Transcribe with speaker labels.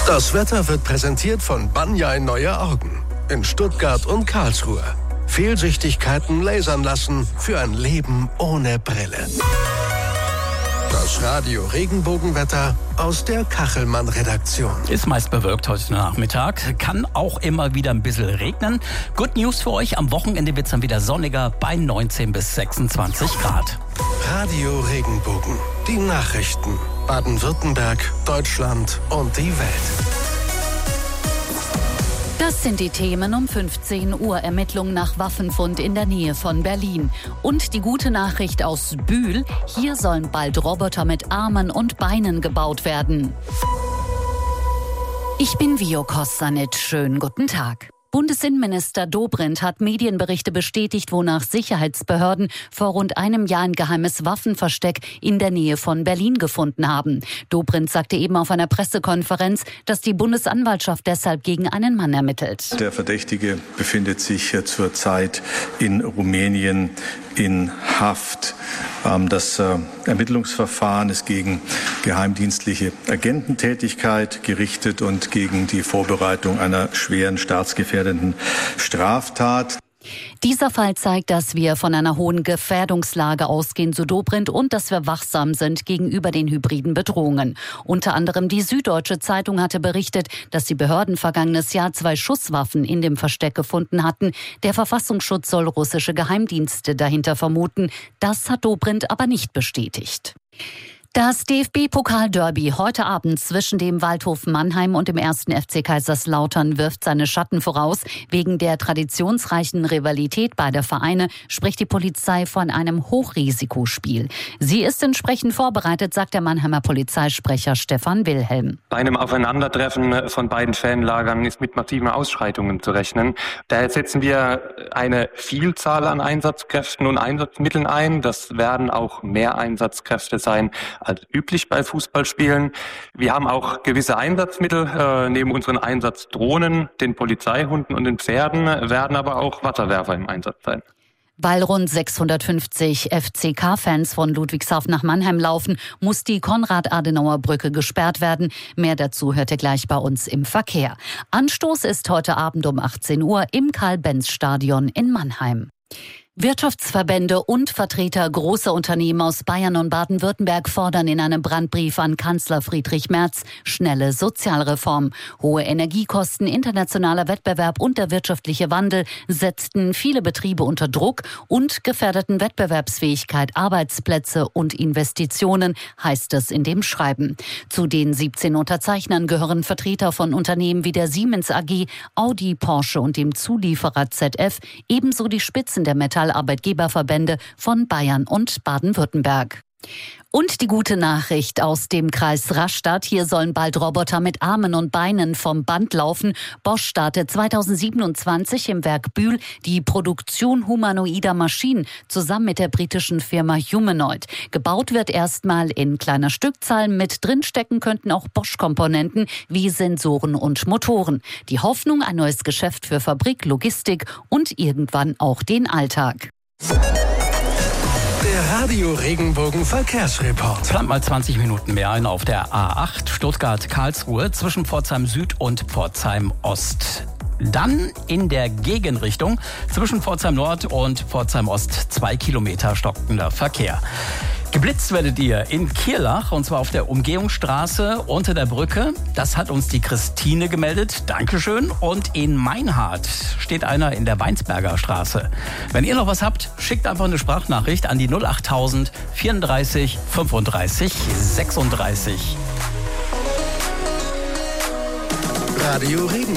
Speaker 1: Das Wetter wird präsentiert von Banjai Neue Augen in Stuttgart und Karlsruhe. Fehlsichtigkeiten lasern lassen für ein Leben ohne Brille. Das Radio Regenbogenwetter aus der Kachelmann-Redaktion.
Speaker 2: Ist meist bewölkt heute Nachmittag, kann auch immer wieder ein bisschen regnen. Good News für euch, am Wochenende wird es dann wieder sonniger bei 19 bis 26 Grad.
Speaker 1: Radio Regenbogen, die Nachrichten. Baden-Württemberg, Deutschland und die Welt.
Speaker 3: Das sind die Themen um 15 Uhr. Ermittlungen nach Waffenfund in der Nähe von Berlin. Und die gute Nachricht aus Bühl. Hier sollen bald Roboter mit Armen und Beinen gebaut werden. Ich bin Vio Kosanic. Schönen guten Tag. Bundesinnenminister Dobrindt hat Medienberichte bestätigt, wonach Sicherheitsbehörden vor rund einem Jahr ein geheimes Waffenversteck in der Nähe von Berlin gefunden haben. Dobrindt sagte eben auf einer Pressekonferenz, dass die Bundesanwaltschaft deshalb gegen einen Mann ermittelt.
Speaker 4: Der Verdächtige befindet sich zurzeit in Rumänien in Haft. Das Ermittlungsverfahren ist gegen geheimdienstliche Agententätigkeit gerichtet und gegen die Vorbereitung einer schweren staatsgefährdenden Straftat.
Speaker 3: Dieser Fall zeigt, dass wir von einer hohen Gefährdungslage ausgehen, so Dobrindt, und dass wir wachsam sind gegenüber den hybriden Bedrohungen. Unter anderem die Süddeutsche Zeitung hatte berichtet, dass die Behörden vergangenes Jahr 2 Schusswaffen in dem Versteck gefunden hatten. Der Verfassungsschutz soll russische Geheimdienste dahinter vermuten. Das hat Dobrindt aber nicht bestätigt. Das DFB-Pokal-Derby heute Abend zwischen dem Waldhof Mannheim und dem 1. FC Kaiserslautern wirft seine Schatten voraus. Wegen der traditionsreichen Rivalität beider Vereine spricht die Polizei von einem Hochrisikospiel. Sie ist entsprechend vorbereitet, sagt der Mannheimer Polizeisprecher Stefan Wilhelm.
Speaker 5: Bei einem Aufeinandertreffen von beiden Fanlagern ist mit massiven Ausschreitungen zu rechnen. Daher setzen wir eine Vielzahl an Einsatzkräften und Einsatzmitteln ein. Das werden auch mehr Einsatzkräfte sein als üblich bei Fußballspielen. Wir haben auch gewisse Einsatzmittel. Neben unseren Einsatzdrohnen, den Polizeihunden und den Pferden werden aber auch Wasserwerfer im Einsatz sein.
Speaker 3: Weil rund 650 FCK-Fans von Ludwigshafen nach Mannheim laufen, muss die Konrad-Adenauer-Brücke gesperrt werden. Mehr dazu hört ihr gleich bei uns im Verkehr. Anstoß ist heute Abend um 18 Uhr im Karl-Benz-Stadion in Mannheim. Wirtschaftsverbände und Vertreter großer Unternehmen aus Bayern und Baden-Württemberg fordern in einem Brandbrief an Kanzler Friedrich Merz schnelle Sozialreform. Hohe Energiekosten, internationaler Wettbewerb und der wirtschaftliche Wandel setzten viele Betriebe unter Druck und gefährdeten Wettbewerbsfähigkeit, Arbeitsplätze und Investitionen, heißt es in dem Schreiben. Zu den 17 Unterzeichnern gehören Vertreter von Unternehmen wie der Siemens AG, Audi, Porsche und dem Zulieferer ZF, ebenso die Spitzen der Arbeitgeberverbände von Bayern und Baden-Württemberg. Und die gute Nachricht aus dem Kreis Rastatt. Hier sollen bald Roboter mit Armen und Beinen vom Band laufen. Bosch startet 2027 im Werk Bühl die Produktion humanoider Maschinen zusammen mit der britischen Firma Humanoid. Gebaut wird erstmal in kleiner Stückzahl. Mit drinstecken könnten auch Bosch-Komponenten wie Sensoren und Motoren. Die Hoffnung, ein neues Geschäft für Fabrik, Logistik und irgendwann auch den Alltag.
Speaker 1: Der Radio Regenbogen Verkehrsreport.
Speaker 2: Plant mal 20 Minuten mehr ein auf der A8 Stuttgart-Karlsruhe zwischen Pforzheim Süd und Pforzheim Ost. Dann in der Gegenrichtung zwischen Pforzheim Nord und Pforzheim Ost 2 Kilometer stockender Verkehr. Geblitzt werdet ihr in Kirlach, und zwar auf der Umgehungsstraße unter der Brücke. Das hat uns die Christine gemeldet. Dankeschön. Und in Meinhardt steht einer in der Weinsberger Straße. Wenn ihr noch was habt, schickt einfach eine Sprachnachricht an die 08000 34 35 36.
Speaker 1: Radio Regenbogen.